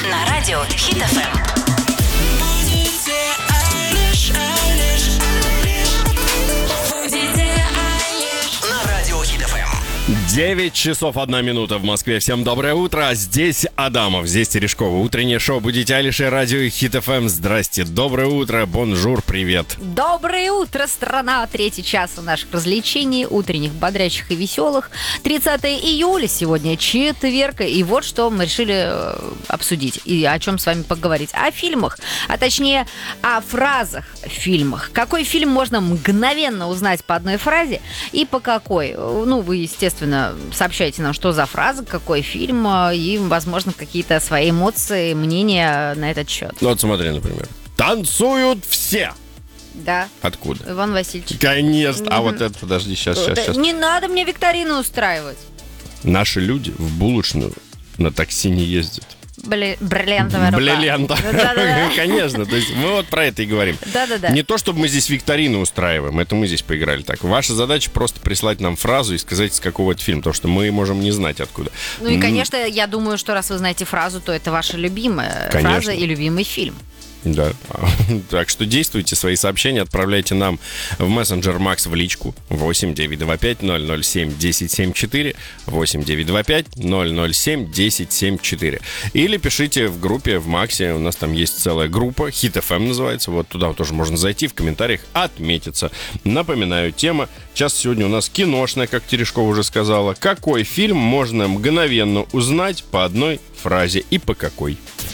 на радио Хит FM. 9 часов 1 минута в Москве. Всем доброе утро. Здесь Адамов, здесь Терешкова. Утреннее шоу «Будите Алиш» и радио Хит FM. Здрасте, доброе утро, бонжур, привет. Доброе утро, страна. 3-й час у наших развлечений, утренних, бодрящих и веселых. 30 июля сегодня, четверг. И вот что мы решили обсудить и о чем с вами поговорить. О фильмах, а точнее о фразах в фильмах. Какой фильм можно мгновенно узнать по одной фразе и по какой? Ну, вы, естественно, сообщайте нам, что за фраза, какой фильм, и, возможно, какие-то свои эмоции, мнения на этот счет. Ну, вот смотри, например. Танцуют все. Да. Откуда? Иван Васильевич. Конечно. А вот это, подожди, сейчас. Не надо мне викторину устраивать. Наши люди в булочную на такси не ездят. Бриллиантовая рука. Бриллианта. Да-да-да. Конечно, то есть мы вот про это и говорим. Да-да-да. Не то, чтобы мы здесь викторину устраиваем, это мы здесь поиграли так. Ваша задача просто прислать нам фразу и сказать, с какого это фильма, потому что мы можем не знать откуда. Ну и, конечно, я думаю, что раз вы знаете фразу, то это ваша любимая фраза и любимый фильм. Да. Так что действуйте, свои сообщения отправляйте нам в мессенджер Макс в личку 8-925-007-1074 8-925-007-1074 или пишите в группе в Максе, у нас там есть целая группа, Хит FM называется, вот туда тоже можно зайти, в комментариях отметиться. Напоминаю, тема час сегодня у нас киношная, как Терешкова уже сказала. Какой фильм можно мгновенно узнать по одной фразе и по какой?